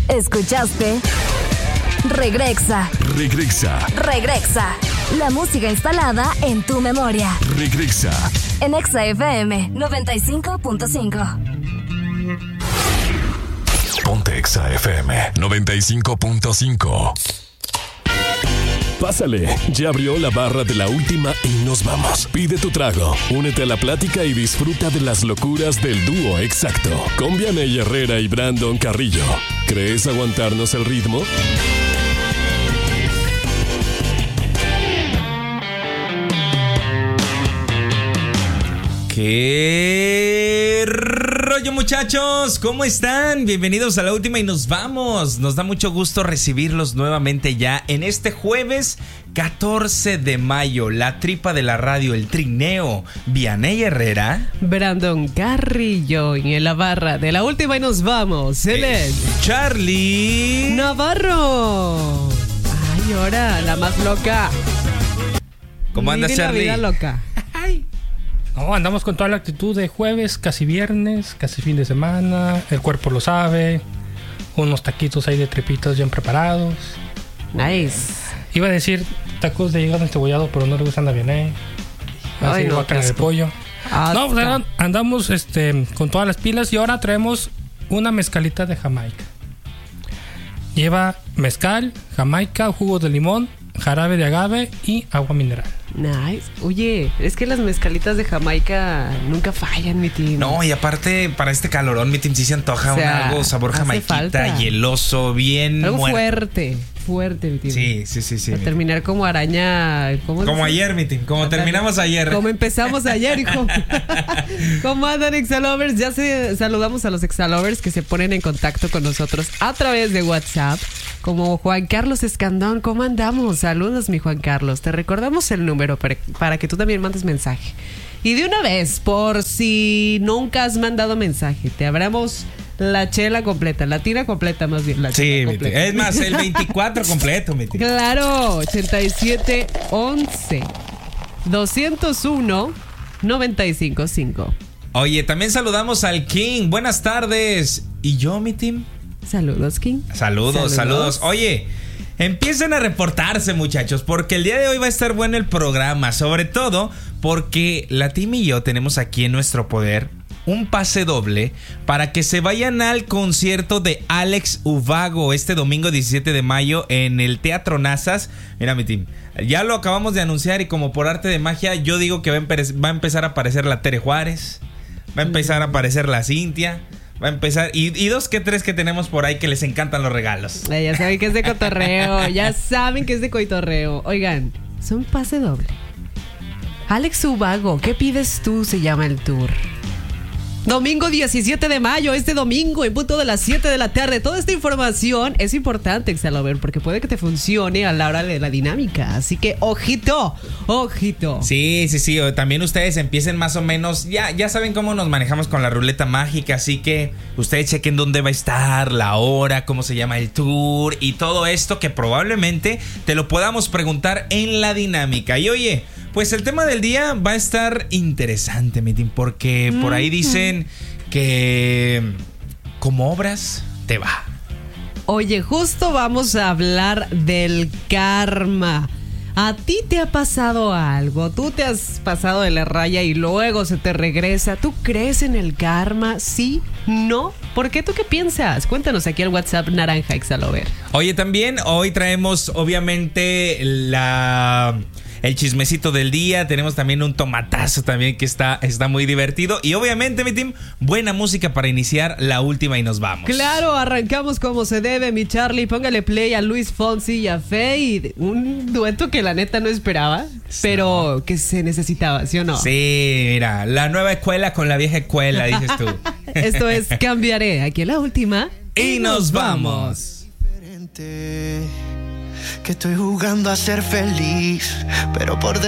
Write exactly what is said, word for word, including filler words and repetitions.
Escuchaste Regrexa. Regrexa. Regrexa. La música instalada en tu memoria. Regrexa. En Exa F M noventa y cinco punto cinco. Ponte Exa F M noventa y cinco punto cinco. Pásale, ya abrió la barra de la última y nos vamos. Pide tu trago, únete a la plática y disfruta de las locuras del dúo exacto. Con Vianey Herrera y Brandon Carrillo. ¿Crees aguantarnos el ritmo? ¿Qué rollo, muchachos? ¿Cómo están? Bienvenidos a la última y nos vamos. Nos da mucho gusto recibirlos nuevamente ya en este jueves catorce de mayo. La tripa de la radio, el trineo. Vianey Herrera, Brandon Carrillo y en la barra de la última y nos vamos. Él eh, es Charlie Navarro. Ay, ahora la más loca. ¿Cómo andas, Vive Charlie? La vida loca. No, andamos con toda la actitud de jueves, casi viernes, casi fin de semana. El cuerpo lo sabe. Unos taquitos ahí de tripitas bien preparados. Nice. Iba a decir tacos de hígado encebollado, pero no le gustan a Vianey. Así Ay, no, guacala qué de asco. pollo. Hasta. No, pues ahora andamos este, con todas las pilas y ahora traemos una mezcalita de Jamaica. Lleva mezcal, Jamaica, jugo de limón, jarabe de agave y agua mineral. Nice. Oye, es que las mezcalitas de Jamaica nunca fallan, mi team. No, y aparte, para este calorón, mi team sí se antoja O sea, un algo sabor hace jamaiquita, falta. hieloso, bien Algo muerto. fuerte, fuerte, mi team. Sí, sí, sí, sí. A mi terminar como araña. ¿Cómo Como dice? ayer, mi team, como Ándale. terminamos ayer. Como empezamos ayer, hijo. ¿Cómo andan, Exalovers? Ya se saludamos a los Exalovers que se ponen en contacto con nosotros a través de WhatsApp. Como Juan Carlos Escandón, ¿cómo andamos? Saludos, mi Juan Carlos. Te recordamos el número para, para que tú también mandes mensaje. Y de una vez, por si nunca has mandado mensaje, te abramos la chela completa, la tira completa más bien. La Sí, chela mi completa. team. Es más, el veinticuatro completo, mi team. Claro, ochenta y siete once doscientos uno noventa y cinco cinco. Oye, también saludamos al King. Buenas tardes. ¿Y yo, mi team? Saludos, King. Saludos, saludos, Saludos. Oye, empiecen a reportarse, muchachos, porque el día de hoy va a estar bueno el programa. Sobre todo porque la team y yo tenemos aquí en nuestro poder un pase doble para que se vayan al concierto de Alex Ubago este domingo diecisiete de mayo en el Teatro Nazas. Mira, mi team, ya lo acabamos de anunciar y como por arte de magia yo digo que va a, empe- va a empezar a aparecer la Tere Juárez, va a empezar a aparecer la Cintia, va a empezar y, y dos que tres que tenemos por ahí que les encantan los regalos. Eh, ya saben que es de cotorreo. Ya saben que es de cotorreo. Oigan, son pase doble. Alex Ubago, ¿qué pides tú? Se llama el tour. Domingo diecisiete de mayo, este domingo en punto de las siete de la tarde. Toda esta información es importante, Exalover, porque puede que te funcione a la hora de la dinámica. Así que, ojito, ojito. Sí, sí, sí. o También ustedes empiecen más o menos. Ya, ya saben cómo nos manejamos con la ruleta mágica. Así que ustedes chequen dónde va a estar, la hora, cómo se llama el tour y todo esto que probablemente te lo podamos preguntar en la dinámica. Y oye, pues el tema del día va a estar interesante, mi team, porque por ahí dicen que como obras te va. Oye, justo vamos a hablar del karma. ¿A ti te ha pasado algo? ¿Tú te has pasado de la raya y luego se te regresa? ¿Tú crees en el karma? ¿Sí? ¿No? ¿Por qué? ¿Tú qué piensas? Cuéntanos aquí al WhatsApp Naranja Exalover. Oye, también hoy traemos obviamente la... el chismecito del día, tenemos también un tomatazo también que está, está muy divertido. Y obviamente, mi team, buena música para iniciar la última y nos vamos. Claro, arrancamos como se debe, mi Charlie. Póngale play a Luis Fonsi y a Faye. Un dueto que la neta no esperaba, pero que se necesitaba, ¿sí o no? Sí, mira, la nueva escuela con la vieja escuela, dices tú. Esto es Cambiaré, aquí en la última. Y nos vamos. Diferente, que estoy jugando a ser feliz, pero por